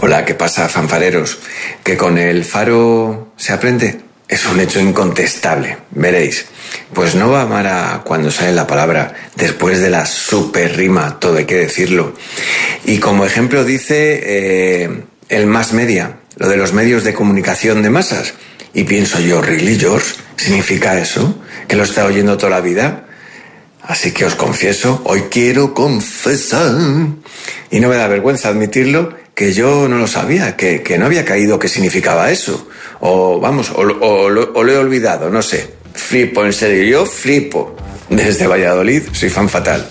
Hola, ¿qué pasa, fanfareros? ¿Que con el Faro se aprende? Es un hecho incontestable, veréis. Pues no va Mara cuando sale la palabra, después de la super rima, todo hay que decirlo. Y como ejemplo dice el mass media, lo de los medios de comunicación de masas. Y pienso yo, ¿really, George? ¿Significa eso? ¿Que lo he estado oyendo toda la vida? Así que os confieso, hoy quiero confesar, y no me da vergüenza admitirlo, que yo no lo sabía, que no había caído qué significaba eso. O vamos, o lo he olvidado, no sé. Flipo, en serio, yo flipo. Desde Valladolid soy fan fatal.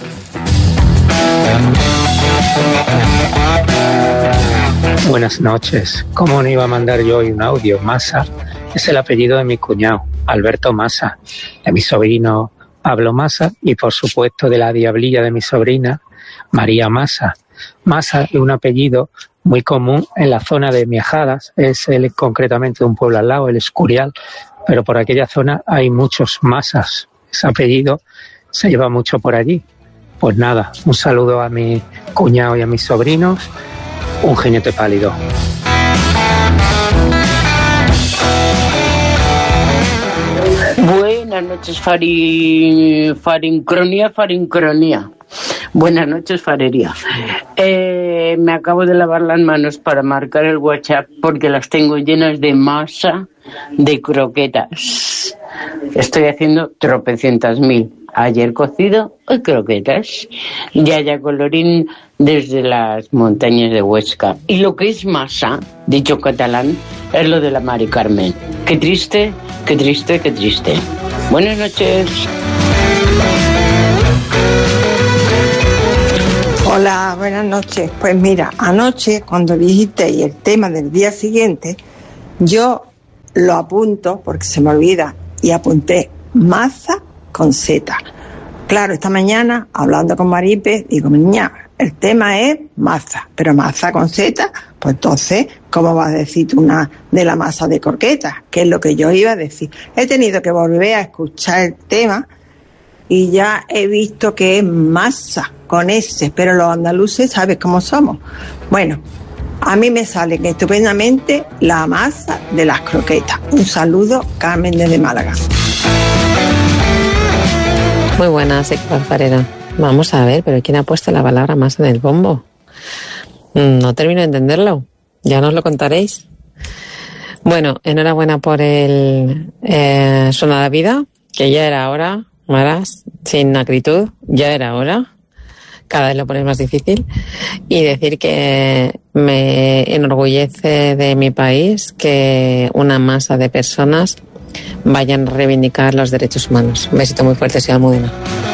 Buenas noches. ¿Cómo no iba a mandar yo hoy un audio? Massa es el apellido de mi cuñado, Alberto Massa, de mi sobrino Pablo Massa y por supuesto de la diablilla de mi sobrina, María Massa. Massa es un apellido muy común en la zona de Miajadas, es concretamente de un pueblo al lado, el Escurial, pero por aquella zona hay muchos Massas. Ese apellido se lleva mucho por allí. Pues nada, un saludo a mi cuñado y a mis sobrinos, un jinete pálido. Buenas noches, Farincronía. Buenas noches, farería. Me acabo de lavar las manos para marcar el WhatsApp porque las tengo llenas de masa de croquetas. Estoy haciendo tropecientas mil. Ayer cocido, hoy croquetas. Yaya Colorín desde las montañas de Huesca. Y lo que es masa, dicho catalán, es lo de la Mari Carmen. Qué triste, qué triste, qué triste. Buenas noches. Hola, buenas noches. Pues mira, anoche cuando dijisteis el tema del día siguiente, yo lo apunto porque se me olvida y apunté masa con Z. Claro, esta mañana hablando con Maripe, digo, niña, el tema es masa, pero masa con Z, pues entonces, ¿cómo vas a decir tú una de la masa de croquetas? Que es lo que yo iba a decir. He tenido que volver a escuchar el tema y ya he visto que es masa con S, pero los andaluces sabes cómo somos. Bueno, a mí me sale estupendamente la masa de las croquetas. Un saludo, Carmen desde Málaga. Muy buenas, fanfarera. Vamos a ver, pero ¿quién ha puesto la palabra masa en el bombo? No termino de entenderlo. Ya nos lo contaréis. Bueno, enhorabuena por el Sonada Vida, que ya era hora, Maras, sin acritud, ya era hora. Cada vez lo pones más difícil. Y decir que me enorgullece de mi país que una masa de personas vayan a reivindicar los derechos humanos. Un besito muy fuerte, soy Almudena.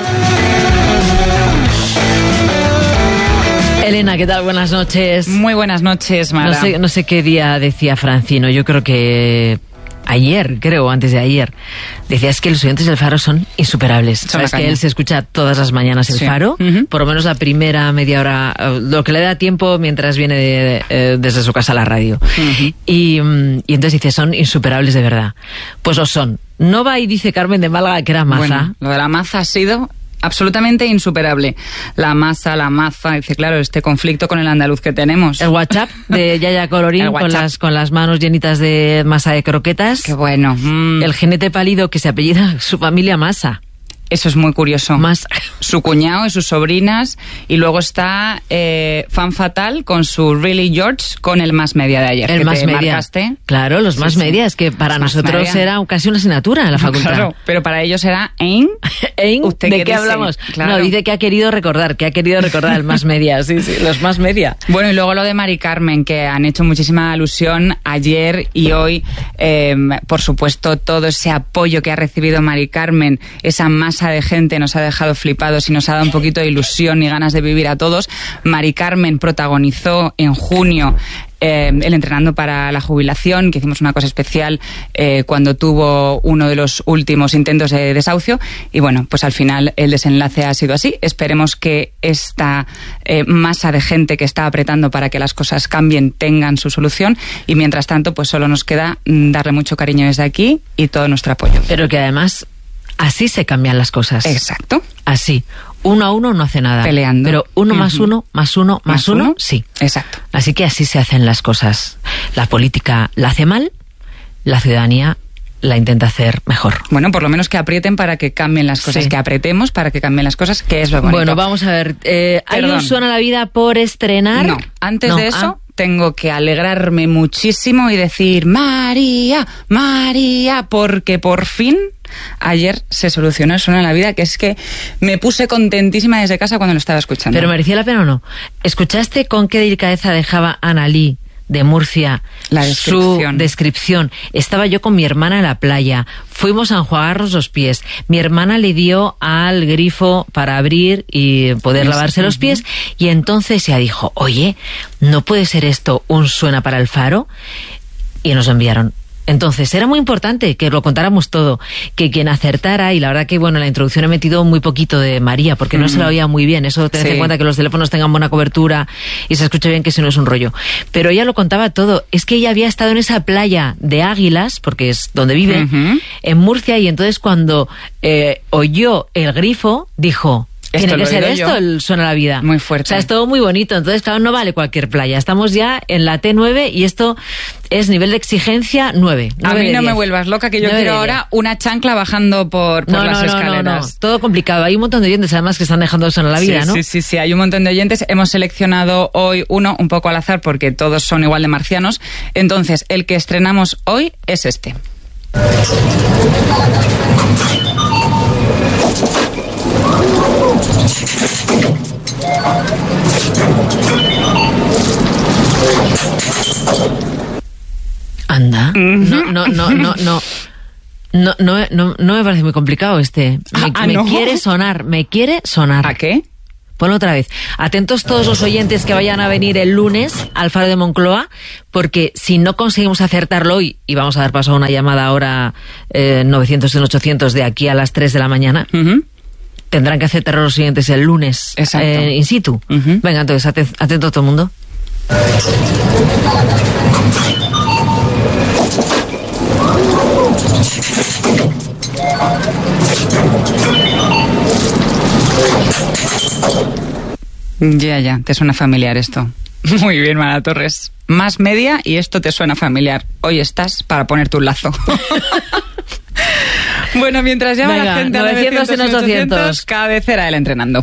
Elena, ¿qué tal? Buenas noches. Muy buenas noches, Mara. No sé qué día decía Francino, yo creo que antes de ayer, decías que los oyentes del Faro son insuperables. Sabes que él se escucha todas las mañanas el Faro, por lo menos la primera media hora, lo que le da tiempo mientras viene desde su casa a la radio. Y entonces dice, son insuperables de verdad. Pues lo son. No va y dice Carmen de Málaga que era maza. Bueno, lo de la maza ha sido absolutamente insuperable. La maza, dice, claro, este conflicto con el andaluz que tenemos. El WhatsApp de Yaya Colorín con las manos llenitas de masa de croquetas. Qué bueno. El jinete pálido que se apellida su familia Massa. Eso es muy curioso. Su cuñado y sus sobrinas. Y luego está Fan Fatal con su Really George con el Mass Media de ayer. El Mass Media. Marcaste. Claro, los Mass Media. Es que para nosotros era casi una asignatura en la facultad. Claro, pero para ellos era ¿De qué hablamos? Claro. No, dice que ha querido recordar el Mass Media. Sí, los Mass Media. Bueno, y luego lo de Mari Carmen, que han hecho muchísima alusión ayer y hoy. Por supuesto, todo ese apoyo que ha recibido Mari Carmen, esa masa de gente nos ha dejado flipados y nos ha dado un poquito de ilusión y ganas de vivir a todos. Mari Carmen protagonizó en junio el Entrenando para la Jubilación, que hicimos una cosa especial cuando tuvo uno de los últimos intentos de desahucio, y bueno, pues al final el desenlace ha sido así. Esperemos que esta masa de gente que está apretando para que las cosas cambien tengan su solución, y mientras tanto pues solo nos queda darle mucho cariño desde aquí y todo nuestro apoyo. Pero que además así se cambian las cosas. Exacto. Así. 1 a 1 no hace nada. Peleando. Pero 1 más 1 más 1 más 1, sí. Exacto. Así que así se hacen las cosas. La política la hace mal, la ciudadanía la intenta hacer mejor. Bueno, por lo menos que aprieten para que cambien las cosas, que apretemos para que cambien las cosas, que es lo bonito. Bueno, vamos a ver. ¿Hay un Suena la Vida por estrenar? No, antes de eso tengo que alegrarme muchísimo y decir María, María, porque por fin ayer se solucionó el Suena la Vida, que es que me puse contentísima desde casa cuando lo estaba escuchando. ¿Pero merecía la pena o no? ¿Escuchaste con qué delicadeza dejaba Analí de Murcia su descripción? Estaba yo con mi hermana en la playa, fuimos a enjuagarnos los pies, mi hermana le dio al grifo para abrir y poder lavarse los pies, y entonces ella dijo, oye, ¿no puede ser esto un Suena para el Faro? Y nos enviaron. Entonces, era muy importante que lo contáramos todo, que quien acertara, y la verdad que, bueno, en la introducción he metido muy poquito de María, porque no se la oía muy bien, eso tened en cuenta que los teléfonos tengan buena cobertura y se escuche bien, que si no es un rollo. Pero ella lo contaba todo, es que ella había estado en esa playa de Águilas, porque es donde vive, en Murcia, y entonces cuando oyó el grifo, dijo... Tiene que ser esto el Suena la Vida. Muy fuerte. O sea, es todo muy bonito. Entonces, claro, no vale cualquier playa. Estamos ya en la T9 y esto es nivel de exigencia 9. A mí no me vuelvas loca, que yo quiero ahora una chancla bajando por las escaleras. No. Todo complicado. Hay un montón de oyentes, además, que están dejando el Suena la Vida, ¿no? Sí. Hay un montón de oyentes. Hemos seleccionado hoy uno un poco al azar porque todos son igual de marcianos. Entonces, el que estrenamos hoy es este. Anda. No me parece muy complicado este. Me quiere sonar. ¿A qué? Ponlo otra vez. Atentos todos los oyentes que vayan a venir el lunes al Faro de Moncloa, porque si no conseguimos acertarlo hoy, y vamos a dar paso a una llamada ahora 900 en 800 de aquí a las 3 de la mañana, tendrán que acertarlo los oyentes el lunes in situ. Venga, entonces, atento todo el mundo. Ya, te suena familiar esto. Muy bien, Mara Torres. Más media y esto te suena familiar. Hoy estás para ponerte un lazo. Bueno, mientras llama la gente a 900 en 800, cabecera del Entrenando.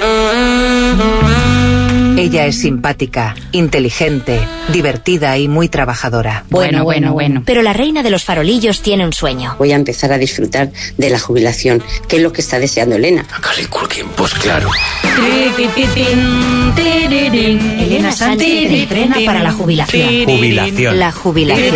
Ella es simpática, inteligente, divertida y muy trabajadora. Bueno. Pero la reina de los farolillos tiene un sueño. Voy a empezar a disfrutar de la jubilación, que es lo que está deseando Elena. Pues claro. Elena Sánchez entrena para la jubilación. La jubilación.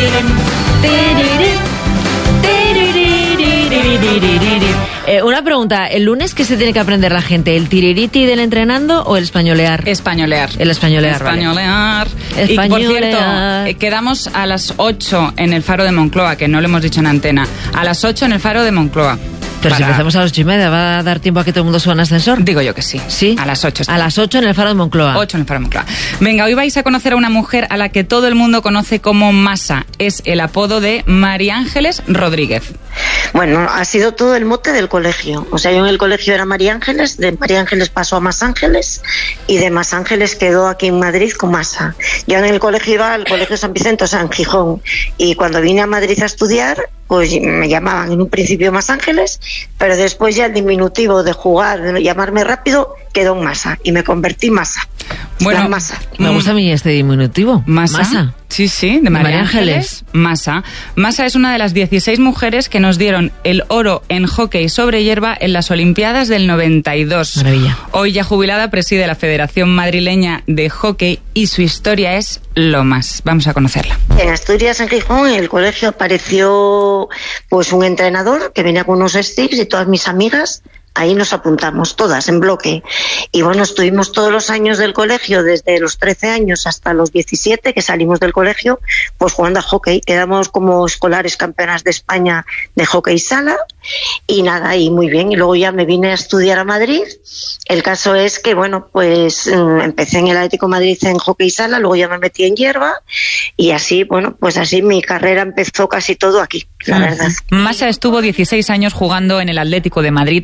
Una pregunta, ¿el lunes qué se tiene que aprender la gente? ¿El tiririti del Entrenando o el españolear? Españolear. El españolear, Españolear. Y por cierto, quedamos a las 8 en el Faro de Moncloa, que no lo hemos dicho en antena. A las 8 en el Faro de Moncloa. Pero si empezamos a las 8:30, ¿va a dar tiempo a que todo el mundo suba en ascensor? Digo yo que sí. ¿Sí? A las 8. A las 8 en el Faro de Moncloa. 8 en el Faro de Moncloa. Venga, hoy vais a conocer a una mujer a la que todo el mundo conoce como Masa. Es el apodo de María Ángeles Rodríguez. Bueno, ha sido todo el mote del colegio. O sea, yo en el colegio era María Ángeles, de María Ángeles pasó a Más Ángeles y de Más Ángeles quedó aquí en Madrid con Masa. Yo en el colegio iba al Colegio San Vicente, o sea, en Gijón, y cuando vine a Madrid a estudiar, pues me llamaban en un principio Más Ángeles, pero después ya el diminutivo de jugar, de llamarme rápido, quedó en Masa y me convertí en Masa. Bueno, Masa. Me gusta a mí este diminutivo. Masa. Sí, de María Ángeles. Masa. Masa es una de las 16 mujeres que nos dieron el oro en hockey sobre hierba en las Olimpiadas del 92. Maravilla. Hoy ya jubilada preside la Federación Madrileña de Hockey y su historia es lo más. Vamos a conocerla. En Asturias, en Gijón, en el colegio apareció pues un entrenador que venía con unos sticks y todas mis amigas. Ahí nos apuntamos todas en bloque y bueno, estuvimos todos los años del colegio, desde los 13 años hasta los 17 que salimos del colegio, pues jugando a hockey. Quedamos como escolares campeonas de España de hockey sala y nada, y muy bien. Y luego ya me vine a estudiar a Madrid. El caso es que bueno, pues empecé en el Atlético de Madrid en hockey sala, luego ya me metí en hierba y así, bueno, pues así mi carrera empezó casi todo aquí, la verdad. Masa estuvo 16 años jugando en el Atlético de Madrid,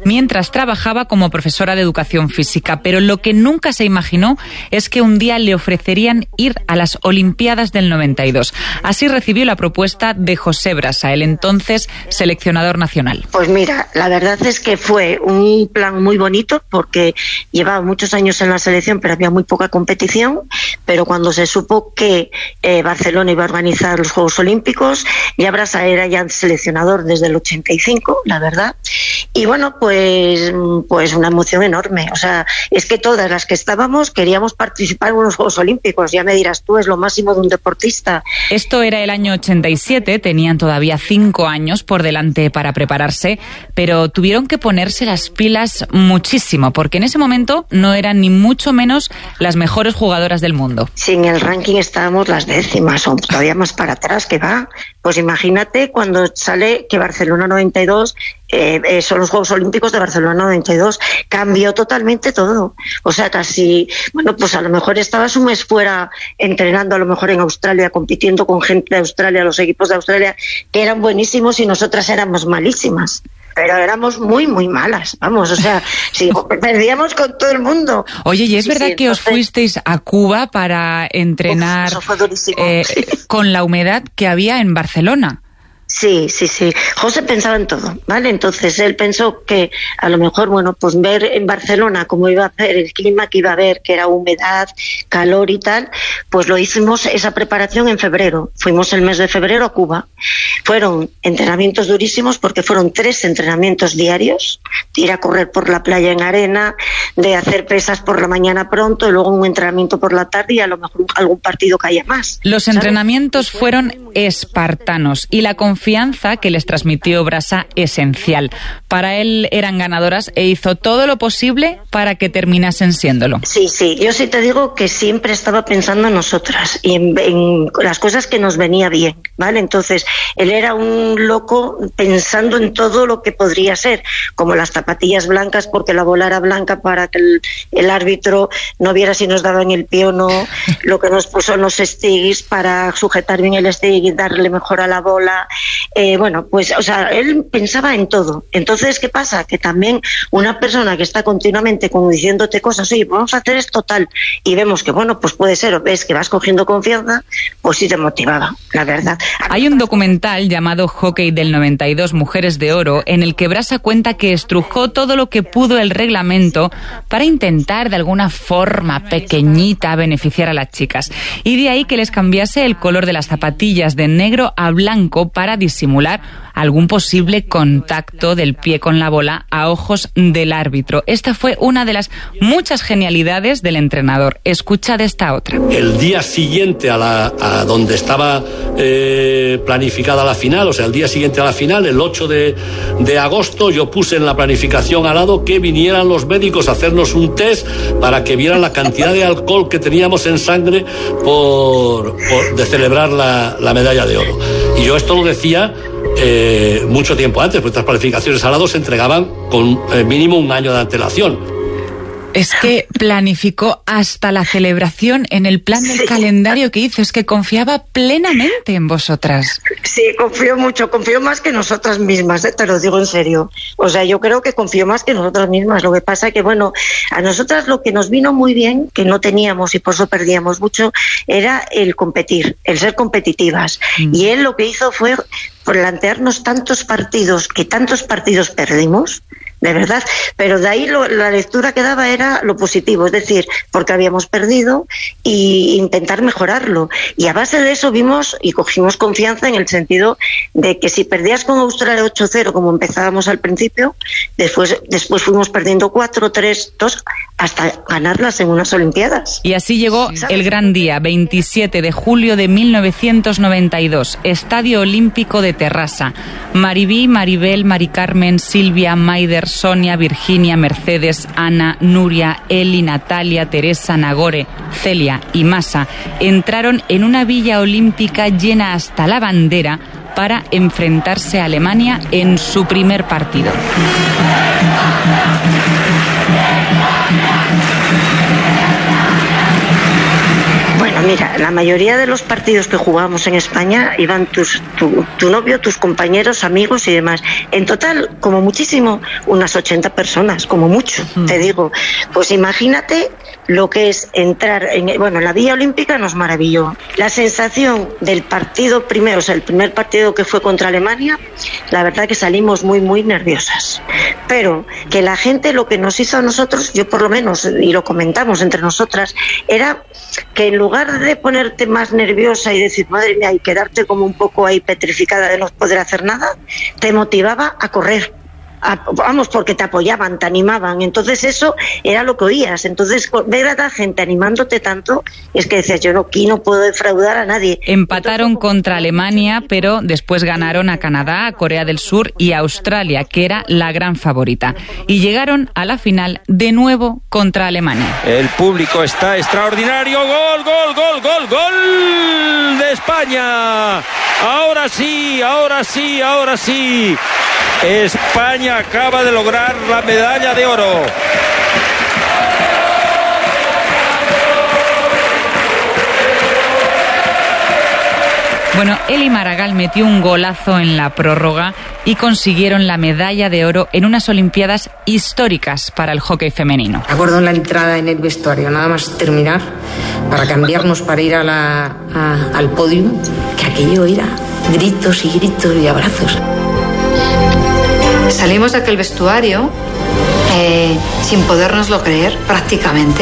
mientras trabajaba como profesora de educación física. Pero lo que nunca se imaginó es que un día le ofrecerían ir a las Olimpiadas del 92. Así recibió la propuesta de José Brasa, el entonces seleccionador nacional. Pues mira, la verdad es que fue un plan muy bonito porque llevaba muchos años en la selección, pero había muy poca competición. Pero cuando se supo que Barcelona iba a organizar los Juegos Olímpicos, ya Brasa era ya seleccionador desde el 85, la verdad. Y bueno, pues una emoción enorme. O sea, es que todas las que estábamos queríamos participar en unos Juegos Olímpicos. Ya me dirás tú, es lo máximo de un deportista. Esto era el año 87, tenían todavía 5 años por delante para prepararse, pero tuvieron que ponerse las pilas muchísimo, porque en ese momento no eran ni mucho menos las mejores jugadoras del mundo. Sí, en el ranking estábamos las décimas, o todavía más para atrás, que va. Pues imagínate cuando sale que Barcelona 92... son los Juegos Olímpicos de Barcelona 92, cambió totalmente todo. O sea, casi, bueno, pues a lo mejor estabas un mes fuera entrenando, a lo mejor en Australia, compitiendo con gente de Australia, los equipos de Australia, que eran buenísimos y nosotras éramos malísimas. Pero éramos muy, muy malas, vamos, o sea, sí, perdíamos con todo el mundo. Oye, ¿y es verdad que os fuisteis a Cuba para entrenar eso fue durísimo, con la humedad que había en Barcelona? Sí. José pensaba en todo, ¿vale? Entonces él pensó que a lo mejor, bueno, pues ver en Barcelona cómo iba a hacer el clima que iba a haber, que era humedad, calor y tal, pues lo hicimos esa preparación en febrero. Fuimos el mes de febrero a Cuba. Fueron entrenamientos durísimos porque fueron 3 entrenamientos diarios, de ir a correr por la playa en arena, de hacer pesas por la mañana pronto, y luego un entrenamiento por la tarde y a lo mejor algún partido que haya más. Los entrenamientos fueron espartanos y la confianza que les transmitió Brasa esencial. Para él eran ganadoras e hizo todo lo posible para que terminasen siéndolo. Sí, yo sí te digo que siempre estaba pensando en nosotras y en las cosas que nos venía bien, ¿vale? Entonces, él era un loco pensando en todo lo que podría ser, como las zapatillas blancas porque la bola era blanca para que el árbitro no viera si nos daba en el pie o no, lo que nos puso en los sticks para sujetar bien el stick y darle mejor a la bola. Bueno, pues, o sea, él pensaba en todo. Entonces, ¿qué pasa? Que también una persona que está continuamente como diciéndote cosas, oye, vamos a hacer esto tal, y vemos que, bueno, pues puede ser, o ves que vas cogiendo confianza, pues sí te motivaba, la verdad. Hay un documental llamado Hockey del 92, Mujeres de Oro, en el que Brasa cuenta que estrujó todo lo que pudo el reglamento para intentar de alguna forma pequeñita beneficiar a las chicas. Y de ahí que les cambiase el color de las zapatillas de negro a blanco para disimular algún posible contacto del pie con la bola a ojos del árbitro. Esta fue una de las muchas genialidades del entrenador. Escucha de esta otra. El día siguiente a donde estaba planificada la final, o sea, el día siguiente a la final, el 8 de agosto, yo puse en la planificación al lado que vinieran los médicos a hacernos un test para que vieran la cantidad de alcohol que teníamos en sangre de celebrar la medalla de oro. Y yo esto lo decía mucho tiempo antes, porque estas planificaciones al lado se entregaban con mínimo un año de antelación. Es que planificó hasta la celebración en el plan del calendario que hizo. Es que confiaba plenamente en vosotras. Sí, confío mucho, confío más que nosotras mismas, te lo digo en serio. O sea, yo creo que confío más que nosotras mismas. Lo que pasa es que, bueno, a nosotras lo que nos vino muy bien, que no teníamos y por eso perdíamos mucho, era el competir, el ser competitivas. Y él lo que hizo fue plantearnos tantos partidos perdimos, de verdad, pero de ahí la lectura que daba era lo positivo, es decir, porque habíamos perdido e intentar mejorarlo. Y a base de eso vimos y cogimos confianza en el sentido de que si perdías con Australia 8-0, como empezábamos al principio, después fuimos perdiendo 4-3, 2, hasta ganarlas en unas Olimpiadas. Y así llegó el gran día, 27 de julio de 1992, Estadio Olímpico de Terrassa. Maribí, Maribel, Mari Carmen, Silvia, Maider, Sonia, Virginia, Mercedes, Ana, Nuria, Eli, Natalia, Teresa, Nagore, Celia y Masa entraron en una villa olímpica llena hasta la bandera para enfrentarse a Alemania en su primer partido. mira, la mayoría de los partidos que jugábamos en España iban tu novio, tus compañeros, amigos y demás. En total, como muchísimo, unas 80 personas, como mucho, te digo. Pues imagínate lo que es entrar en la Villa Olímpica nos maravilló. La sensación del partido primero, o sea, el primer partido que fue contra Alemania, la verdad que salimos muy, muy nerviosas. Pero que la gente lo que nos hizo a nosotros, yo por lo menos, y lo comentamos entre nosotras, era que en lugar de ponerte más nerviosa y decir, madre mía, y quedarte como un poco ahí petrificada de no poder hacer nada, te motivaba a correr. Vamos, porque te apoyaban, te animaban, entonces eso era lo que oías. Entonces ver a la gente animándote tanto, es que decías, yo aquí no puedo defraudar a nadie. Empataron contra Alemania, pero después ganaron a Canadá, a Corea del Sur y a Australia, que era la gran favorita, y llegaron a la final de nuevo contra Alemania. El público está extraordinario. Gol, gol, gol, gol, gol de España. Ahora sí, ahora sí, ahora sí. España acaba de lograr la medalla de oro. Bueno, Eli Maragall metió un golazo en la prórroga y consiguieron la medalla de oro en unas Olimpiadas históricas para el hockey femenino. Me acuerdo en la entrada en el vestuario, nada más terminar, para cambiarnos para ir al podio, que aquello era gritos y gritos y abrazos. Salimos de aquel vestuario sin podérnoslo creer prácticamente.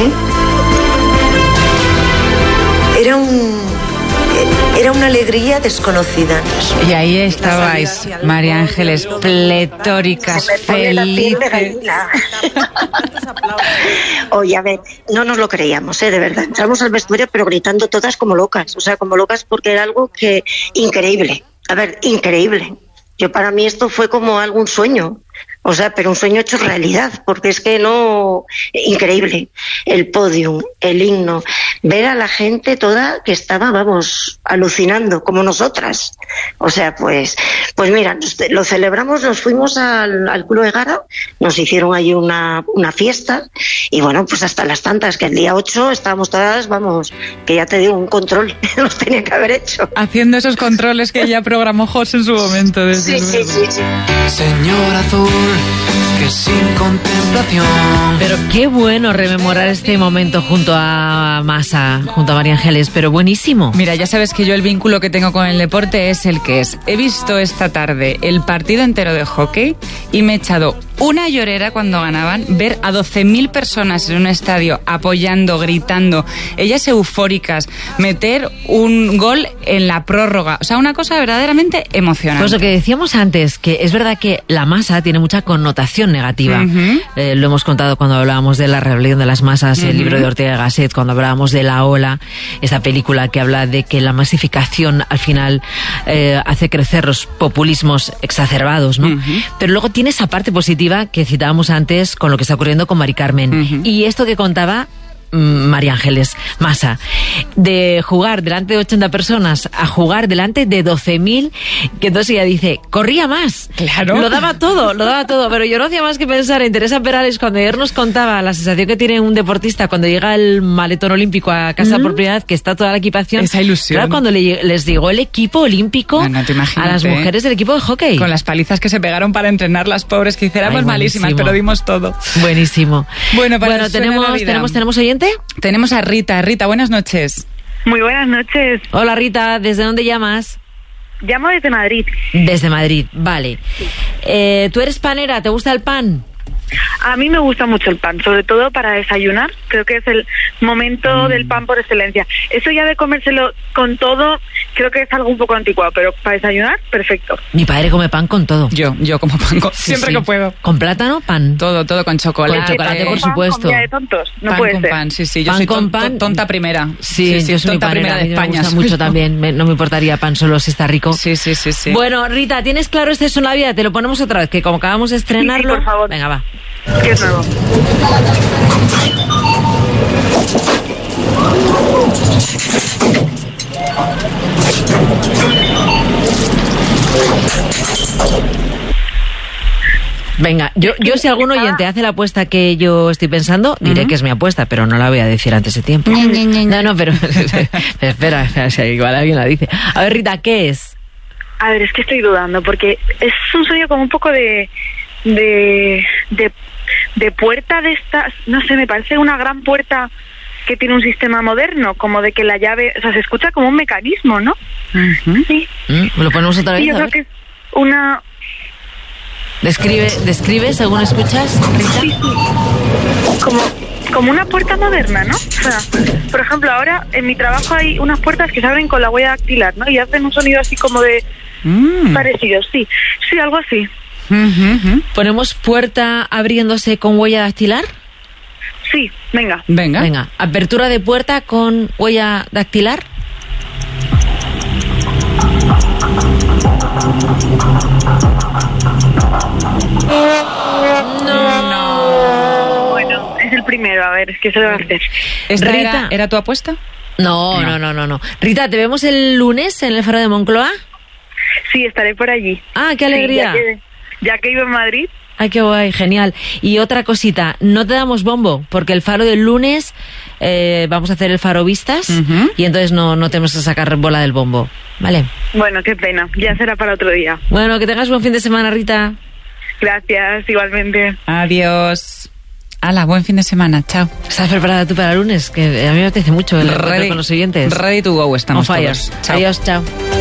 Era una alegría desconocida. Y ahí estabais, María Ángeles, pletóricas, felices. Oye, a ver, no nos lo creíamos, de verdad. Entramos al vestuario pero gritando todas como locas. O sea, como locas porque era algo que increíble. A ver, increíble. Para mí esto fue como algún sueño, o sea, pero un sueño hecho realidad, porque es que no, increíble, el podium, el himno, ver a la gente toda que estaba, vamos, alucinando, como nosotras. O sea, pues mira, lo celebramos, nos fuimos al Club Egara, nos hicieron ahí una fiesta, y bueno, pues hasta las tantas, que el día 8 estábamos todas, vamos, que ya te digo, un control nos tenía que haber hecho. Haciendo esos controles que ya programó José en su momento. Sí. Señor Azul, que sin contemplación. Pero qué bueno rememorar este momento junto a Masa, junto a María Ángeles, pero buenísimo. Mira, ya sabes que yo el vínculo que tengo con el deporte es el que es. He visto esta tarde el partido entero de hockey y me he echado una llorera cuando ganaban, ver a 12.000 personas en un estadio apoyando, gritando, ellas eufóricas, meter un gol en la prórroga, o sea, una cosa verdaderamente emocionante. Pues lo que decíamos antes, que es verdad que la masa tiene mucha connotación negativa. Lo hemos contado cuando hablábamos de la rebelión de las masas, el libro de Ortega y Gasset, cuando hablábamos de La Ola, esta película que habla de que la masificación al final hace crecer los populismos exacerbados, ¿no? Pero luego tiene esa parte positiva que citábamos antes con lo que está ocurriendo con Mari Carmen. Y esto que contaba María Ángeles Masa, de jugar delante de 80 personas a jugar delante de 12.000, que entonces ella dice, corría más, claro, lo daba todo, pero yo no hacía más que pensar en Teresa Perales cuando ayer nos contaba la sensación que tiene un deportista cuando llega el maletón olímpico a casa por primera vez, que está toda la equipación, esa ilusión. Claro, cuando les llegó el equipo olímpico a las mujeres del equipo de hockey, con las palizas que se pegaron para entrenar, las pobres, que hiciéramos malísimas, pero dimos todo. Buenísimo. Bueno, tenemos oyente. Tenemos a Rita. Rita, buenas noches. Muy buenas noches. Hola Rita, ¿desde dónde llamas? Llamo desde Madrid. Desde Madrid, vale. ¿Tú eres panera? ¿Te gusta el pan? A mí me gusta mucho el pan, sobre todo para desayunar. Creo que es el momento del pan por excelencia. Eso ya de comérselo con todo, creo que es algo un poco anticuado, pero para desayunar, perfecto. Mi padre come pan con todo. Yo como pan siempre que puedo. ¿Con plátano? Pan. Todo con chocolate. Con chocolate, por supuesto. Pan de tontos, no pan puede con ser. Pan, sí. Yo pan soy con pan. Tonta primera. Sí, yo soy tonta primera de España. Me gusta mucho también. No me importaría pan solo si está rico. Sí. Bueno, Rita, ¿tienes claro este es una vida? Te lo ponemos otra vez, que como acabamos de estrenarlo. Sí, por favor. Venga, va. ¿Qué es nuevo? Venga, yo si algún oyente hace la apuesta que yo estoy pensando, diré que es mi apuesta, pero no la voy a decir antes de tiempo. No, pero espera, igual alguien la dice. A ver, Rita, ¿qué es? A ver, es que estoy dudando, porque es un sonido como un poco de puerta de estas, no sé, me parece una gran puerta que tiene un sistema moderno, como de que la llave, o sea, se escucha como un mecanismo, ¿no? Sí. ¿Lo ponemos otra vez? Sí, yo creo que es una... Describe según escuchas, Rita. Sí. Como una puerta moderna, ¿no? O sea, por ejemplo, ahora en mi trabajo hay unas puertas que se abren con la huella dactilar, ¿no? Y hacen un sonido así como de... parecido, sí. Sí, algo así. ¿Ponemos puerta abriéndose con huella dactilar? Sí, venga. Venga, apertura de puerta con huella dactilar. No. Bueno, es el primero, a ver, ¿qué se le va a hacer? ¿Esta era tu apuesta? No. Rita, ¿te vemos el lunes en el Faro de Moncloa? Sí, estaré por allí. Ah, qué alegría. Sí, ya que vivo en Madrid. Ay, qué guay, genial. Y otra cosita, no te damos bombo, porque el Faro del lunes vamos a hacer el Faro Vistas y entonces no tenemos que sacar bola del bombo, ¿vale? Bueno, qué pena, ya será para otro día. Bueno, que tengas buen fin de semana, Rita. Gracias, igualmente. Adiós. Hala, buen fin de semana, chao. ¿Estás preparada tú para el lunes? Que a mí me apetece mucho el encuentro con los oyentes. Ready to go estamos todos. Chao. Adiós, chao.